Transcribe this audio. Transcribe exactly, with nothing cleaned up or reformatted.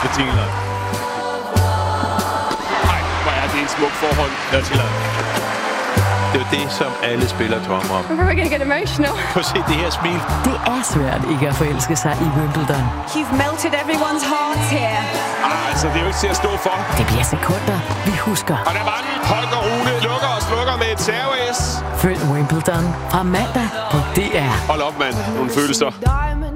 Betingelser. Nej, hvor er det en smuk forhold. Betingelser. Det er jo det, som alle spillere drømmer om. I'm probably gonna get emotional. Prøv at se det her smil. Det er svært ikke at forelske sig i Wimbledon. You've melted everyone's hearts here. Ah, altså, det er jo ikke til at stå for. Det bliver sekunder, vi husker. Og der var den. Holger Rune lukker og slukker med et serveis. Følg Wimbledon fra mandag på D R. Hold op, mand. Nogle følelser.